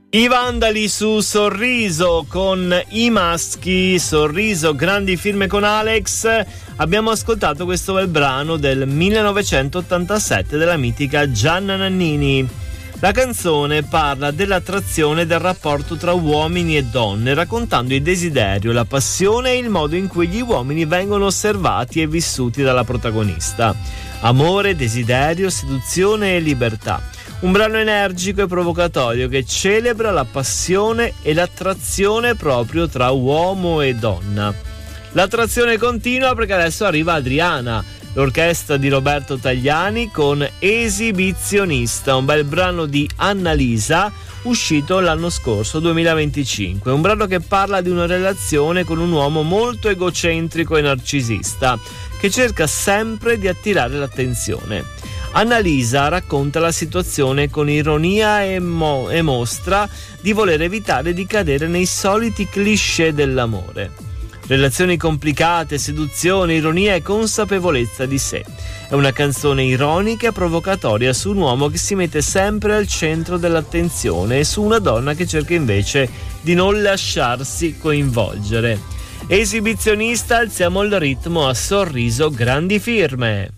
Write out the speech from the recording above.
I Vandali su Sorriso con i Maschi, Sorriso, grandi firme con Alex. Abbiamo ascoltato questo bel brano del 1987 della mitica Gianna Nannini. La canzone parla dell'attrazione e del rapporto tra uomini e donne, raccontando il desiderio, la passione e il modo in cui gli uomini vengono osservati e vissuti dalla protagonista. Amore, desiderio, seduzione e libertà. Un brano energico e provocatorio che celebra la passione e l'attrazione proprio tra uomo e donna. L'attrazione continua perché adesso arriva Adriana, l'orchestra di Roberto Tagliani con Esibizionista, un bel brano di Annalisa uscito l'anno scorso, 2025. Un brano che parla di una relazione con un uomo molto egocentrico e narcisista che cerca sempre di attirare l'attenzione. Annalisa racconta la situazione con ironia e mostra di voler evitare di cadere nei soliti cliché dell'amore. Relazioni complicate, seduzione, ironia e consapevolezza di sé. È una canzone ironica e provocatoria su un uomo che si mette sempre al centro dell'attenzione e su una donna che cerca invece di non lasciarsi coinvolgere. Esibizionista, alziamo il ritmo a Sorriso, grandi firme.